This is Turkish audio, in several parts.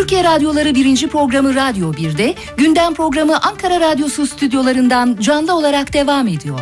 Türkiye Radyoları 1. programı Radyo 1'de, gündem programı Ankara Radyosu stüdyolarından canlı olarak devam ediyor.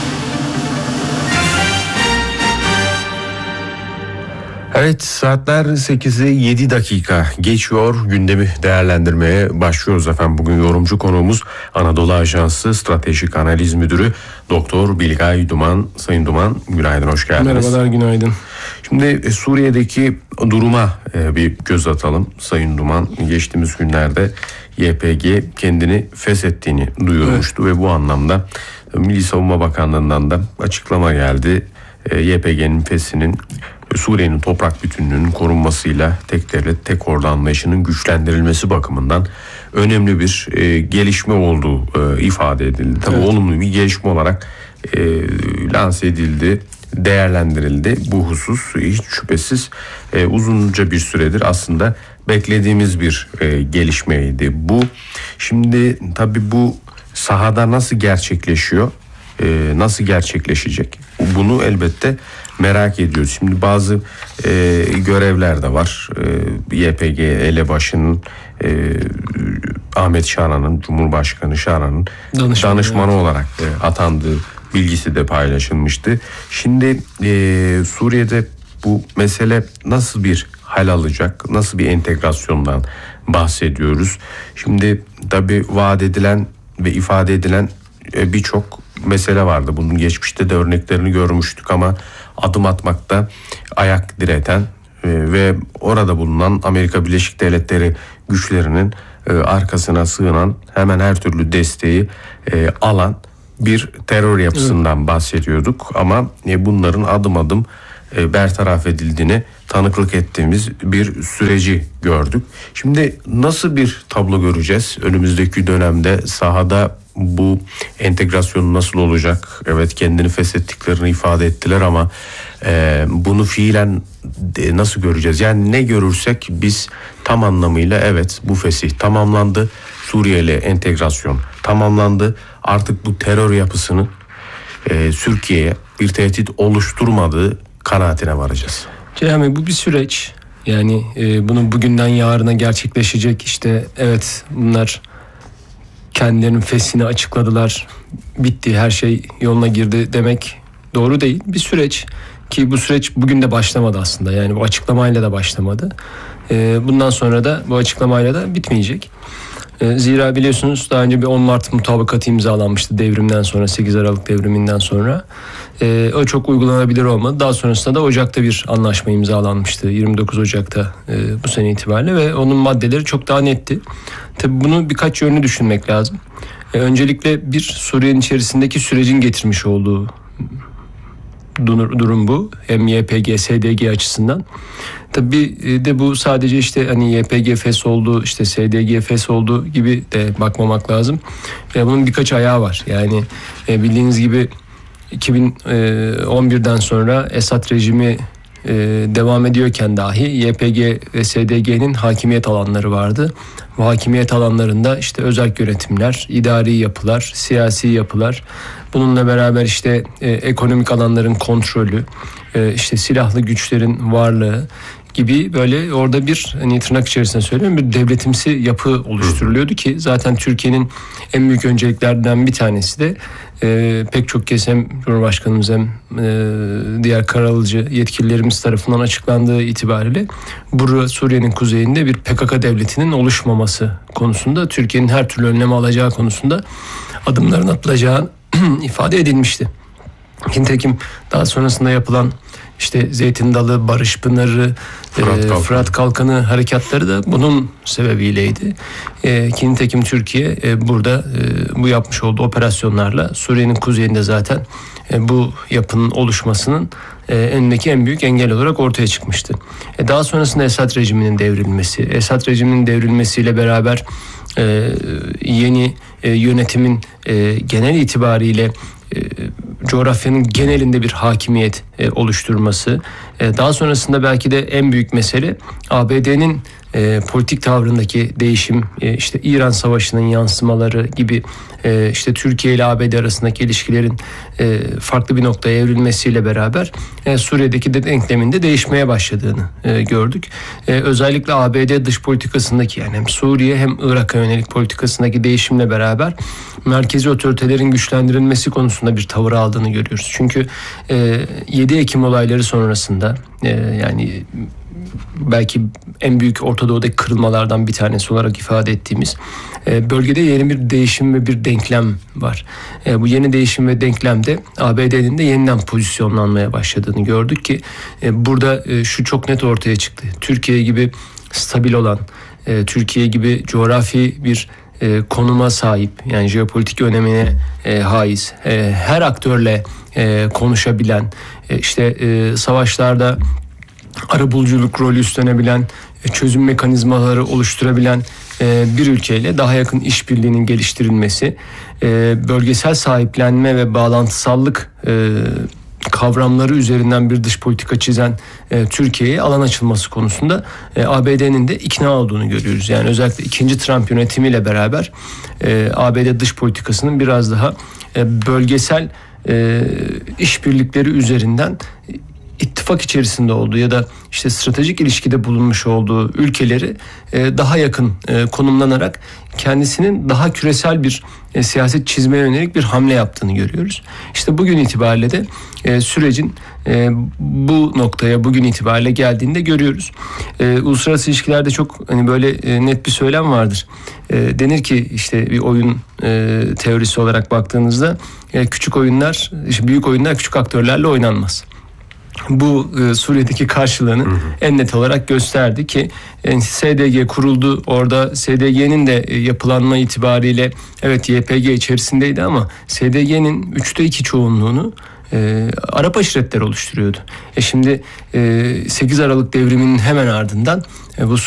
Evet, saatler 8'i 7 dakika geçiyor. Gündemi değerlendirmeye başlıyoruz efendim. Bugün yorumcu konuğumuz Anadolu Ajansı Stratejik Analiz Müdürü Doktor Bilgay Duman. Sayın Duman, günaydın, hoş geldiniz. Merhabalar, günaydın. Şimdi Suriye'deki duruma bir göz atalım Sayın Duman. Geçtiğimiz günlerde YPG kendini feshettiğini duyurmuştu, evet. Ve bu anlamda Milli Savunma Bakanlığı'ndan da açıklama geldi. YPG'nin feshinin Suriye'nin toprak bütünlüğünün korunmasıyla tek devlet, tek ordu anlayışının güçlendirilmesi bakımından önemli bir gelişme olduğu ifade edildi. Tabii evet. Olumlu bir gelişme olarak lanse edildi, değerlendirildi. Bu husus hiç şüphesiz uzunca bir süredir aslında beklediğimiz bir gelişmeydi bu. Şimdi tabii bu sahada nasıl gerçekleşiyor? Nasıl gerçekleşecek? Bunu elbette merak ediyoruz. Şimdi bazı görevler de var. YPG elebaşının Ahmet Şaran'ın, Cumhurbaşkanı Şaran'ın danışmanı olarak atandığı bilgisi de paylaşılmıştı. Şimdi Suriye'de bu mesele nasıl bir hal alacak? Nasıl bir entegrasyondan bahsediyoruz? Şimdi tabii vaat edilen ve ifade edilen birçok mesele vardı. Bunun geçmişte de örneklerini görmüştük ama adım atmakta ayak direten ve orada bulunan Amerika Birleşik Devletleri güçlerinin arkasına sığınan, hemen her türlü desteği alan bir terör yapısından bahsediyorduk. Ama bunların adım adım bertaraf edildiğini tanıklık ettiğimiz bir süreci gördük. Şimdi nasıl bir tablo göreceğiz önümüzdeki dönemde sahada? Bu entegrasyon nasıl olacak? Evet, kendini feshettiklerini ifade ettiler ama bunu fiilen nasıl göreceğiz? Yani ne görürsek biz tam anlamıyla evet, bu fesih tamamlandı. Suriye ile entegrasyon tamamlandı. Artık bu terör yapısının Türkiye'ye bir tehdit oluşturmadığı kanaatine varacağız. Ceyhan Bey, bu bir süreç. Yani bunun bugünden yarına gerçekleşecek, işte evet bunlar kendilerinin feshini açıkladılar, bitti, her şey yoluna girdi demek doğru değil. Bir süreç ki bu süreç bugün de başlamadı aslında. Yani bu açıklamayla da başlamadı. Bundan sonra da bu açıklamayla da bitmeyecek. Zira biliyorsunuz daha önce bir 10 Mart mutabakatı imzalanmıştı devrimden sonra, 8 Aralık devriminden sonra. O çok uygulanabilir olmadı. Daha sonrasında da Ocak'ta bir anlaşma imzalanmıştı. 29 Ocak'ta bu sene itibariyle ve onun maddeleri çok daha netti. Tabii bunu birkaç yönlü düşünmek lazım. Öncelikle bir Suriye'nin içerisindeki sürecin getirmiş olduğu durum bu. Hem YPG, SDG açısından. Tabii de bu sadece işte hani YPG fes oldu, işte SDG fes oldu gibi de bakmamak lazım. Bunun birkaç ayağı var. Yani bildiğiniz gibi 2011'den sonra Esad rejimi devam ediyorken dahi YPG ve SDG'nin hakimiyet alanları vardı. Bu hakimiyet alanlarında işte özerk yönetimler, idari yapılar, siyasi yapılar, bununla beraber işte ekonomik alanların kontrolü, işte silahlı güçlerin varlığı gibi böyle orada bir, hani tırnak içerisinde söylüyorum, bir devletimsi yapı oluşturuluyordu ki zaten Türkiye'nin en büyük önceliklerden bir tanesi de pek çok kez hem Cumhurbaşkanımız hem diğer karar alıcı yetkililerimiz tarafından açıklandığı itibariyle Suriye'nin kuzeyinde bir PKK devletinin oluşmaması konusunda Türkiye'nin her türlü önlem alacağı konusunda adımların atılacağı ifade edilmişti. Nitekim daha sonrasında yapılan işte Zeytin Dalı, Barış Pınarı, Fırat Kalkanı harekatları da bunun sebebiyleydi. Nitekim Türkiye burada bu yapmış olduğu operasyonlarla Suriye'nin kuzeyinde zaten bu yapının oluşmasının önündeki en büyük engel olarak ortaya çıkmıştı. Daha sonrasında Esad rejiminin devrilmesi, Esad rejiminin devrilmesiyle beraber yeni yönetimin genel itibariyle coğrafyanın genelinde bir hakimiyet oluşturması. Daha sonrasında belki de en büyük mesele ABD'nin politik tavrındaki değişim, işte İran Savaşı'nın yansımaları gibi, işte Türkiye ile ABD arasındaki ilişkilerin farklı bir noktaya evrilmesiyle beraber Suriye'deki denklemin de değişmeye başladığını gördük. Özellikle ABD dış politikasındaki, yani hem Suriye hem Irak'a yönelik politikasındaki değişimle beraber merkezi otoritelerin güçlendirilmesi konusunda bir tavır aldığını görüyoruz. Çünkü 7 Ekim olayları sonrasında, yani belki en büyük Orta Doğu'daki kırılmalardan bir tanesi olarak ifade ettiğimiz bölgede yeni bir değişim ve bir denklem var. Bu yeni değişim ve denklemde ABD'nin de yeniden pozisyonlanmaya başladığını gördük ki burada şu çok net ortaya çıktı. Türkiye gibi stabil olan, Türkiye gibi coğrafi bir konuma sahip, yani jeopolitik önemine haiz, her aktörle konuşabilen, işte savaşlarda arabuluculuk rolü üstlenebilen, çözüm mekanizmaları oluşturabilen bir ülkeyle daha yakın işbirliğinin geliştirilmesi, bölgesel sahiplenme ve bağlantısallık kavramları üzerinden bir dış politika çizen Türkiye'ye alan açılması konusunda ABD'nin de ikna olduğunu görüyoruz. Yani özellikle 2. Trump yönetimiyle beraber ABD dış politikasının biraz daha bölgesel işbirlikleri üzerinden ittifak içerisinde olduğu ya da işte stratejik ilişkide bulunmuş olduğu ülkeleri daha yakın konumlanarak kendisinin daha küresel bir siyaset çizmeye yönelik bir hamle yaptığını görüyoruz. İşte bugün itibariyle de sürecin bu noktaya bugün itibariyle geldiğini de görüyoruz. Uluslararası ilişkilerde çok hani böyle net bir söylem vardır. Denir ki işte bir oyun teorisi olarak baktığınızda küçük oyunlar, büyük oyunlar küçük aktörlerle oynanmaz. Bu Suriye'deki karşılığını en net olarak gösterdi ki SDG kuruldu. Orada SDG'nin de yapılanma itibariyle evet YPG içerisindeydi ama SDG'nin 3'te 2 çoğunluğunu Arap aşiretleri oluşturuyordu. Şimdi 8 Aralık devriminin hemen ardından bu